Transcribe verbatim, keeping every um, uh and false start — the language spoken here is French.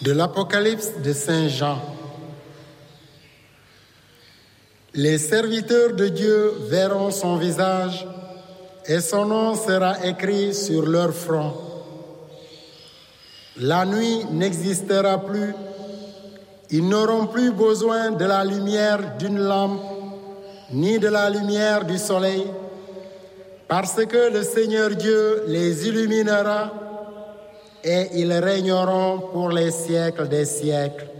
De l'Apocalypse de Saint Jean. Les serviteurs de Dieu verront son visage et son nom sera écrit sur leur front. La nuit n'existera plus. Ils n'auront plus besoin de la lumière d'une lampe ni de la lumière du soleil, parce que le Seigneur Dieu les illuminera et ils régneront pour les siècles des siècles.